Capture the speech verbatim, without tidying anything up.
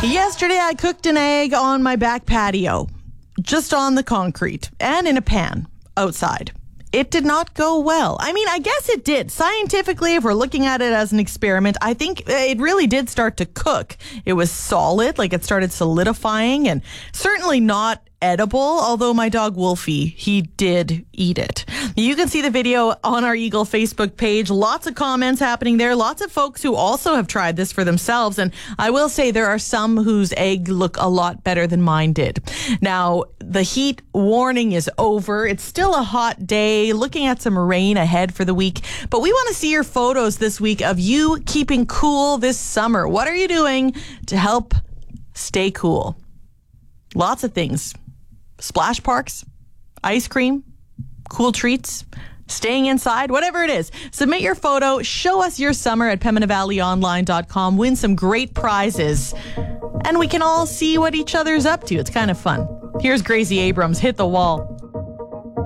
Yesterday, I cooked an egg on my back patio, just on the concrete and in a pan outside. It did not go well. I mean, I guess it did. Scientifically, if we're looking at it as an experiment, I think it really did start to cook. It was solid, like it started solidifying, and certainly not edible, although my dog Wolfie, he did eat it. You can see the video on our Eagle Facebook page. Lots of comments happening there. Lots of folks who also have tried this for themselves. And I will say there are some whose egg look a lot better than mine did. Now, the heat warning is over. It's still a hot day, looking at some rain ahead for the week. But we want to see your photos this week of you keeping cool this summer. What are you doing to help stay cool? Lots of things. Splash parks, ice cream, cool treats, staying inside, whatever it is. Submit your photo. Show us your summer at Pembina Valley Online dot com. Win some great prizes. And we can all see what each other's up to. It's kind of fun. Here's Gracie Abrams, Hit the Wall.